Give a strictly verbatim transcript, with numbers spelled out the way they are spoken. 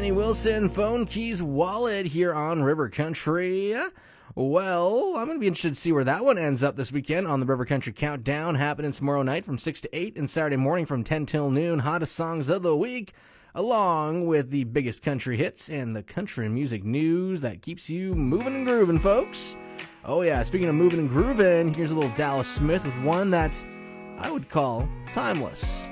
Danny Wilson, Phone Keys Wallet here on River Country. Well, I'm going to be interested to see where that one ends up this weekend on the River Country Countdown, happening tomorrow night from six to eight and Saturday morning from ten till noon. Hottest songs of the week, along with the biggest country hits and the country music news that keeps you moving and grooving, folks. Oh yeah, speaking of moving and grooving, here's a little Dallas Smith with one that I would call timeless.